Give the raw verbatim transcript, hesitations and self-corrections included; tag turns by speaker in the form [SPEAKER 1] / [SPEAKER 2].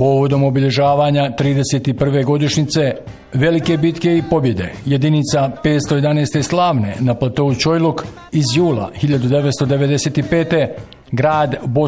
[SPEAKER 1] Povodom obilježavanja trideset prve godišnjice velike bitke i pobjede jedinica petsto jedanaeste slavne na platovu Čojluk iz jula hiljadu devetsto devedeset pete. grad Bosna